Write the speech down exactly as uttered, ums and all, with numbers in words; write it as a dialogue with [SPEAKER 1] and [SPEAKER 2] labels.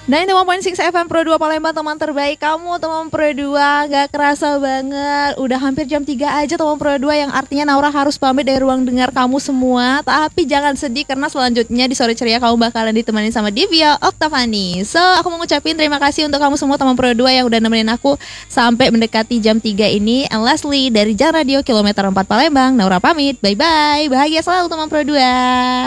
[SPEAKER 1] sembilan puluh satu koma enam F M Pro dua Palembang, teman terbaik kamu, teman Pro dua. Gak kerasa banget, udah hampir jam tiga aja teman Pro dua, yang artinya Naura harus pamit dari ruang dengar kamu semua. Tapi jangan sedih, karena selanjutnya di Sore Ceria kamu bakalan ditemani sama Divya Oktavani. So, aku mau ngucapin terima kasih untuk kamu semua teman Pro dua yang udah nemenin aku sampai mendekati jam tiga ini. And lastly, dari Jan Radio Kilometer empat Palembang, Naura pamit. Bye-bye, bahagia selalu teman Pro dua.